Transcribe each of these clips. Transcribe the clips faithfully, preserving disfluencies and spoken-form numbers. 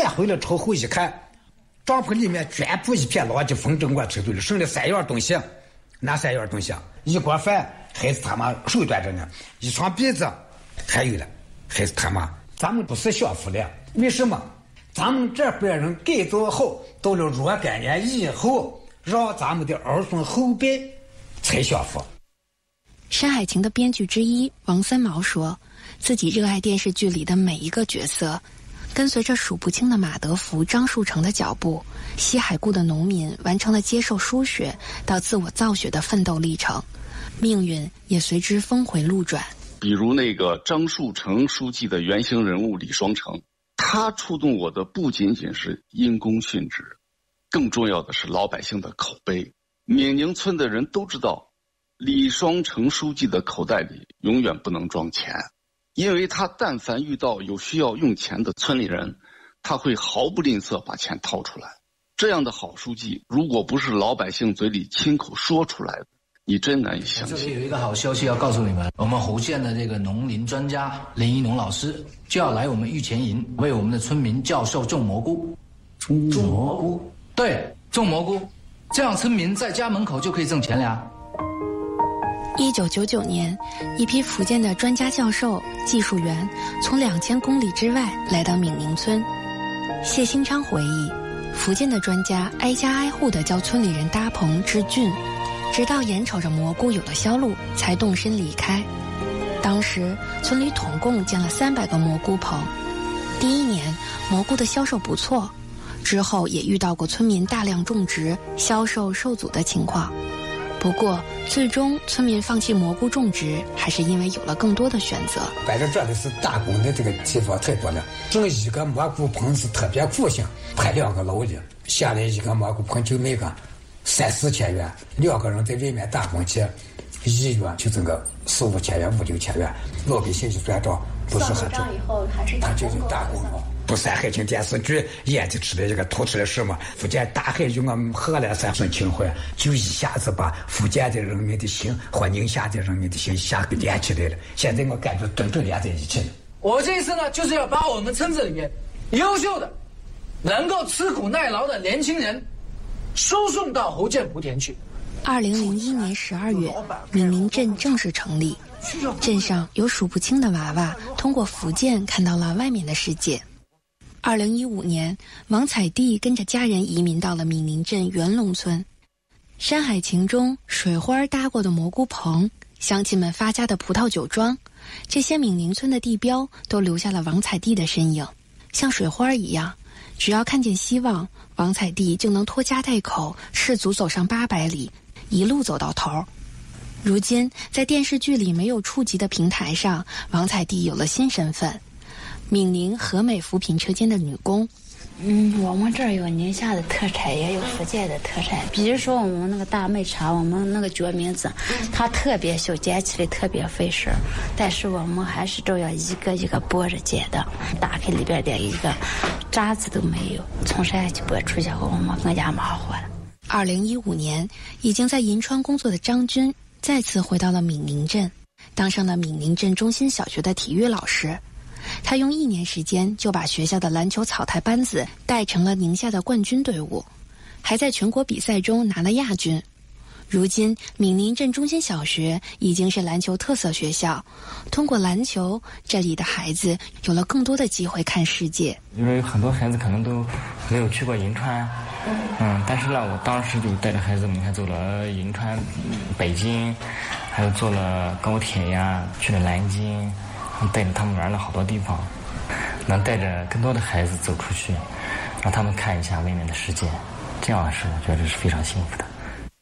回来朝后一看，帐篷里面全部一片狼藉，风筝我吹走了，剩了三样东西。哪三样东西？一锅饭还是他妈手端着呢，一床被子还有了还是他妈。咱们不是享福了，为什么？咱们这辈人改造好，到了若干年以后，让咱们的儿孙后辈才享福。 山海情的编剧之一王三毛说，自己热爱电视剧里的每一个角色，跟随着数不清的马德福、张树成的脚步，西海固的农民完成了接受输血到自我造血的奋斗历程，命运也随之峰回路转。 比如那个张树成书记的原型人物李双成，他触动我的不仅仅是因公殉职，更重要的是老百姓的口碑。闽宁村的人都知道，李双成书记的口袋里永远不能装钱，因为他但凡遇到有需要用钱的村里人，他会毫不吝啬把钱掏出来。这样的好书记，如果不是老百姓嘴里亲口说出来的，你真难以相信。 这里有一个好消息要告诉你们，我们侯县的这个农林专家林一农老师就要来我们玉泉营为我们的村民教授种蘑菇。 种蘑菇？ 对，种蘑菇，这样村民在家门口就可以挣钱了呀。 一九九九年，一批福建的专家教授、技术员从两千公里之外来到闽宁村。谢兴昌回忆，福建的专家挨家挨户地教村里人搭棚织菌，直到眼瞅着蘑菇有了销路，才动身离开。当时村里统共建了三百个蘑菇棚。第一年蘑菇的销售不错，之后也遇到过村民大量种植、销售受阻的情况。不过最终村民放弃蘑菇种植，还是因为有了更多的选择。 摆在这里是打工的这个地方太多了，种一个蘑菇棚是特别苦心，派两个劳力下来一个蘑菇棚就卖个三四千元，两个人在外面打工去，一月就挣个四五千元、五六千元，老百姓就算账不是很重。他就是打工嘛。不山海情电视剧演的出来这个突出来什么？福建大海与我们荷兰三顺情怀，就一下子把福建的人民的心和宁夏的人民的心一下给连起来了。现在我感觉真正连在一起了。 我这一次呢，就是要把我们村子里面优秀的、能够吃苦耐劳的年轻人输送到侯建莆田去。 二零零一年十二月，闽宁镇正式成立，镇上有数不清的娃娃通过福建看到了外面的世界。二零一五年，王彩娣跟着家人移民到了闽宁镇元龙村。山海情中水花搭过的蘑菇棚，乡亲们发家的葡萄酒庄，这些闽宁村的地标都留下了王彩娣的身影。像水花一样，只要看见希望，王彩娣就能拖家带口，赤足走上八百里，一路走到头。如今在电视剧里没有触及的平台上，王彩娣有了新身份，闽宁和美扶贫车间的女工。 嗯，我们这儿有宁夏的特产，也有福建的特产。比如说我们那个大麦茶，我们那个决明子，它特别小，捡起来特别费事，但是我们还是都要一个一个剥着捡的，打开里边连一个渣子都没有，从山下去剥出去后，我们更加忙活了。 二零一五年，已经在银川工作的张军再次回到了闽宁镇，当上了闽宁镇中心小学的体育老师。他用一年时间就把学校的篮球草台班子带成了宁夏的冠军队伍，还在全国比赛中拿了亚军。如今闽宁镇中心小学已经是篮球特色学校，通过篮球，这里的孩子有了更多的机会看世界。 因为很多孩子可能都没有去过银川，嗯，但是呢，我当时就带着孩子们，还走了银川、北京，还有坐了高铁呀，去了南京，带着他们玩了好多地方，能带着更多的孩子走出去，让他们看一下外面的世界，这样是我觉得是非常幸福的。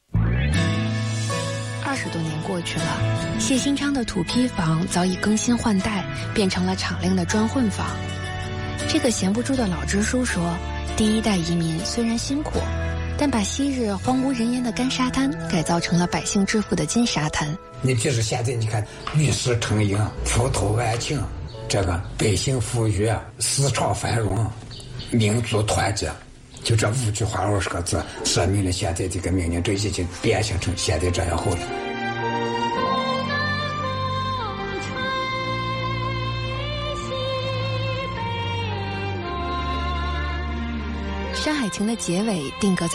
二十多年过去了，谢兴昌的土坯房早已更新换代，变成了敞亮的砖混房。这个闲不住的老支书说，第一代移民虽然辛苦，但把昔日荒无人烟的干沙滩改造成了百姓致富的金沙滩。 你比如现在你看，与世成营，葡萄万顷，这个百姓富裕，市场繁荣，民族团结，就这五句话二十个字，说明了现在这个闽宁镇已经变形成现在这样后了。 山海情》的结尾定格在